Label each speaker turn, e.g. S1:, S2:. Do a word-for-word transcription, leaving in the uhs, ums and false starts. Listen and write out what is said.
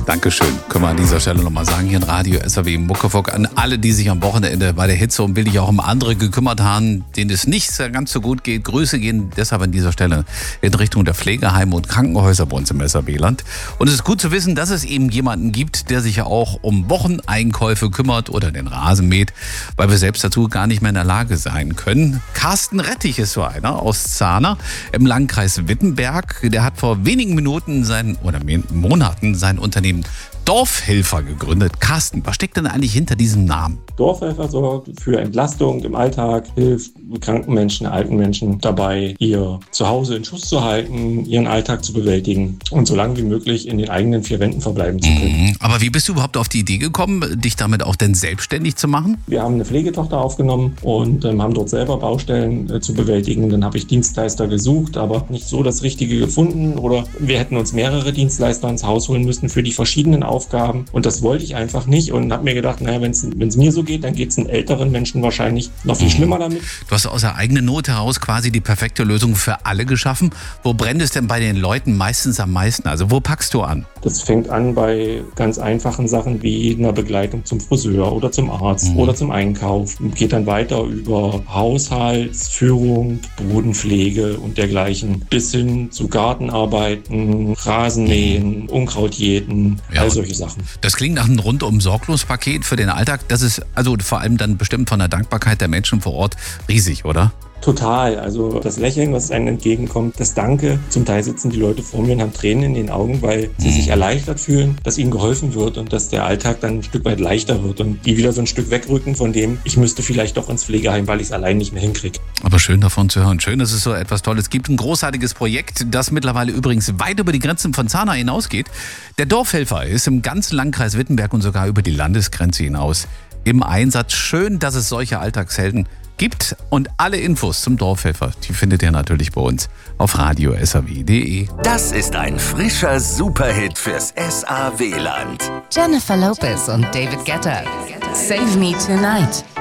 S1: Dankeschön. Können wir an dieser Stelle nochmal sagen, hier in Radio S R W Muckefuck, an alle, die sich am Wochenende bei der Hitze und willig auch um andere gekümmert haben, denen es nicht ganz so gut geht. Grüße gehen deshalb an dieser Stelle in Richtung der Pflegeheime und Krankenhäuser bei uns im S R W-Land. Und es ist gut zu wissen, dass es eben jemanden gibt, der sich ja auch um Wocheneinkäufe kümmert oder den Rasen mäht, weil wir selbst dazu gar nicht mehr in der Lage sein können. Carsten Rettich ist so einer aus Zahner im Landkreis Wittenberg. Der hat vor wenigen Minuten sein, oder Monaten sein Unternehmen Dorfhelfer gegründet. Carsten, was steckt denn eigentlich hinter diesem Namen?
S2: Dorfhelfer sorgt für Entlastung im Alltag, hilft kranken Menschen, alten Menschen dabei, ihr Zuhause in Schuss zu halten, ihren Alltag zu bewältigen und so lange wie möglich in den eigenen vier Wänden verbleiben zu können.
S1: Mhm. Aber wie bist du überhaupt auf die Idee gekommen, dich damit auch denn selbstständig zu machen?
S2: Wir haben eine Pflegetochter aufgenommen und ähm, haben dort selber Baustellen äh, zu bewältigen. Dann habe ich Dienstleister gesucht, aber nicht so das Richtige gefunden, oder wir hätten uns mehrere Dienstleister ins Haus holen müssen für die verschiedenen Aufgaben, und das wollte ich einfach nicht und habe mir gedacht, naja, wenn es mir so geht, dann geht es einen älteren Menschen wahrscheinlich noch viel schlimmer damit.
S1: Du hast aus der eigenen Not heraus quasi die perfekte Lösung für alle geschaffen. Wo brennt es denn bei den Leuten meistens am meisten? Also wo packst du an?
S2: Das fängt an bei ganz einfachen Sachen wie einer Begleitung zum Friseur oder zum Arzt mhm. oder zum Einkauf. Und geht dann weiter über Haushaltsführung, Bodenpflege und dergleichen bis hin zu Gartenarbeiten, Rasenmähen, Unkrautjäten, ja, all solche Sachen.
S1: Das klingt nach einem rundum sorglos Paket für den Alltag. Das ist also vor allem dann bestimmt von der Dankbarkeit der Menschen vor Ort riesig, oder?
S2: Total. Also das Lächeln, was einem entgegenkommt, das Danke. Zum Teil sitzen die Leute vor mir und haben Tränen in den Augen, weil sie sich erleichtert fühlen, dass ihnen geholfen wird und dass der Alltag dann ein Stück weit leichter wird und die wieder so ein Stück wegrücken von dem, ich müsste vielleicht doch ins Pflegeheim, weil ich es allein nicht mehr hinkriege.
S1: Aber schön davon zu hören. Schön, dass es so etwas Tolles gibt. Ein großartiges Projekt, das mittlerweile übrigens weit über die Grenzen von Zahner hinausgeht. Der Dorfhelfer ist im ganzen Landkreis Wittenberg und sogar über die Landesgrenze hinaus im Einsatz. Schön, dass es solche Alltagshelden gibt, und alle Infos zum Dorfhelfer, die findet ihr natürlich bei uns auf radio s r w punkt d e.
S3: Das ist ein frischer Superhit fürs S R W-Land.
S4: Jennifer Lopez und David Guetta. Save Me Tonight.